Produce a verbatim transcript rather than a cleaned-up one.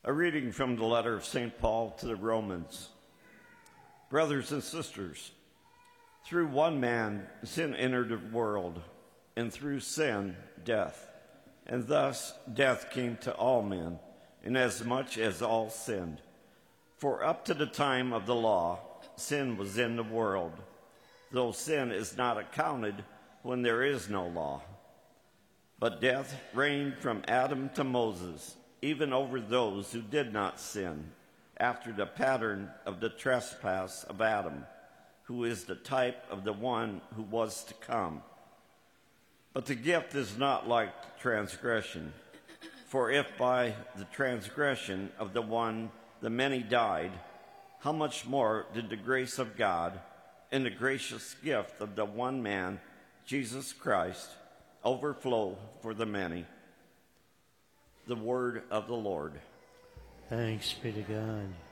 A reading from the letter of Saint Paul to the Romans. Brothers and sisters, through one man sin entered the world, and through sin death. And thus death came to all men, inasmuch as all sinned. For up to the time of the law, sin was in the world, though sin is not accounted when there is no law. But death reigned from Adam to Moses, even over those who did not sin, after the pattern of the trespass of Adam, who is the type of the one who was to come. But the gift is not like the transgression. For if by the transgression of the one the many died, how much more did the grace of God and the gracious gift of the one man, Jesus Christ, overflow for the many? The word of the Lord. Thanks be to God.